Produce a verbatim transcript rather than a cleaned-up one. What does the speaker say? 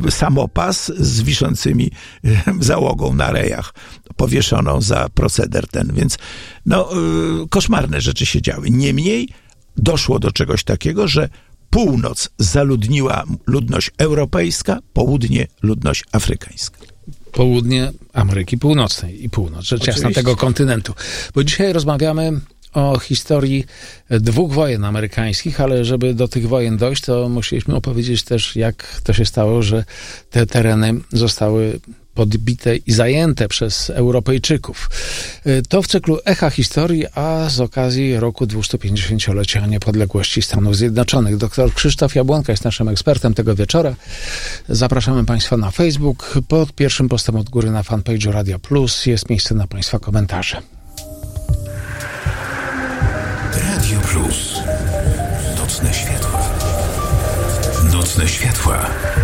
samopas z wiszącymi załogą na rejach, powieszoną za proceder ten. Więc no, koszmarne rzeczy się działy. Niemniej doszło do czegoś takiego, że północ zaludniła ludność europejska, południe ludność afrykańska. Południe Ameryki Północnej i północ, rzecz jasna tego kontynentu. Bo dzisiaj rozmawiamy o historii dwóch wojen amerykańskich, ale żeby do tych wojen dojść, to musieliśmy opowiedzieć też, jak to się stało, że te tereny zostały podbite i zajęte przez Europejczyków. To w cyklu Echa Historii, a z okazji roku dwustupięćdziesięciolecia niepodległości Stanów Zjednoczonych. Doktor Krzysztof Jabłonka jest naszym ekspertem tego wieczora. Zapraszamy Państwa na Facebook. Pod pierwszym postem od góry na fanpage'u Radia Plus jest miejsce na Państwa komentarze. Radio Plus. Nocne światła. Nocne światła.